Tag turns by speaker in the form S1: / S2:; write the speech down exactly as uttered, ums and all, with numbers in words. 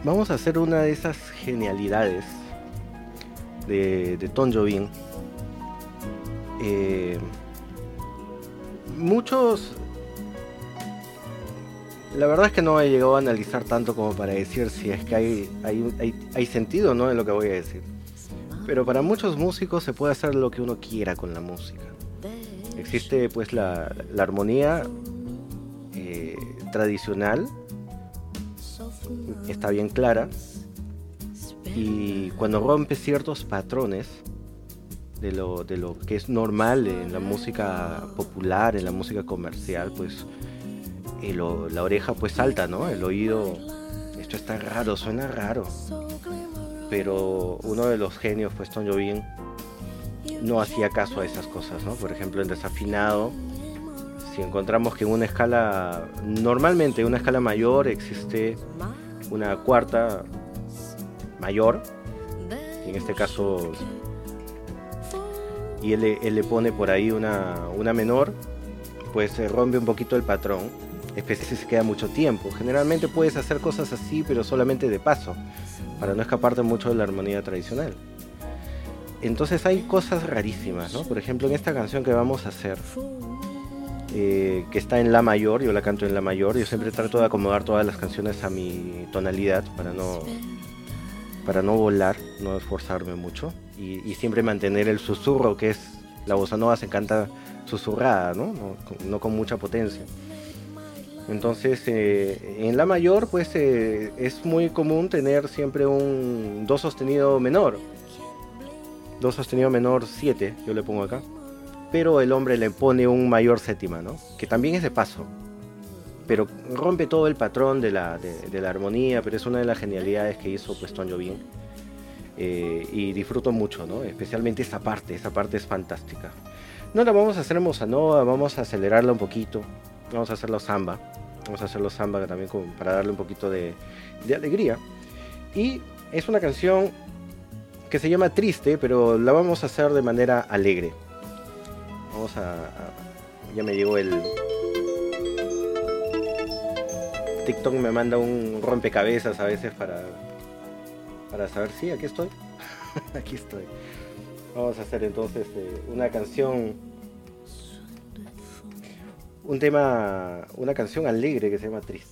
S1: Vamos a hacer una de esas genialidades de, de Tom Jobim. Eh, muchos, la verdad es que no he llegado a analizar tanto como para decir si es que hay, hay, hay, hay sentido, ¿no?, en lo que voy a decir. Pero para muchos músicos se puede hacer lo que uno quiera con la música. Existe pues la, la armonía eh, tradicional, está bien clara, y cuando rompe ciertos patrones de lo, de lo que es normal en la música popular, en la música comercial, pues el, la oreja pues salta, ¿no? El oído, esto está raro, suena raro. Pero uno de los genios, pues Tom Jobim, no hacía caso a esas cosas, ¿no? Por ejemplo, en desafinado, si encontramos que en una escala, normalmente en una escala mayor existe una cuarta mayor, y en este caso, y él, él le pone por ahí una, una menor, pues se rompe un poquito el patrón, especialmente si se queda mucho tiempo. Generalmente puedes hacer cosas así, pero solamente de paso, para no escaparte mucho de la armonía tradicional. Entonces hay cosas rarísimas, ¿no? Por ejemplo, en esta canción que vamos a hacer, eh, que está en la mayor, yo la canto en la mayor, yo siempre trato de acomodar todas las canciones a mi tonalidad para no, para no volar, no esforzarme mucho, y, y siempre mantener el susurro, que es, la bossa nova se canta susurrada, ¿no? No, no con mucha potencia. Entonces, eh, en la mayor, pues eh, es muy común tener siempre un do sostenido menor. Do sostenido menor siete, yo le pongo acá. Pero el hombre le pone un mayor séptima, ¿no? Que también es de paso. Pero rompe todo el patrón de la, de, de la armonía, pero es una de las genialidades que hizo pues Tom Jobim. Eh, y disfruto mucho, ¿no? Especialmente esa parte, esa parte es fantástica. No la vamos a hacer en bossa nova, vamos a acelerarla un poquito. Vamos a hacerlo samba. Vamos a hacerlo samba también como para darle un poquito de, de alegría. Y es una canción que se llama Triste, pero la vamos a hacer de manera alegre. Vamos a... a ya me llegó el... TikTok me manda un rompecabezas a veces para... Para saber si, sí, aquí estoy. Aquí estoy. Vamos a hacer entonces eh, una canción... Un tema... Una canción alegre que se llama Triste.